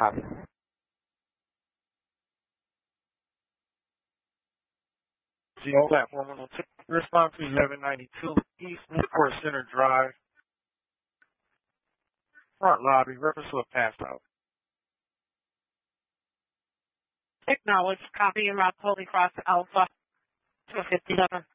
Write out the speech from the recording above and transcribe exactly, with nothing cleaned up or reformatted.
Copy. Geo platform one oh two. Response to eleven ninety-two East Newport Center Drive. Front lobby. Reference to a passed out. Acknowledge. Copy en route to Holy Cross Alpha two fifty-seven.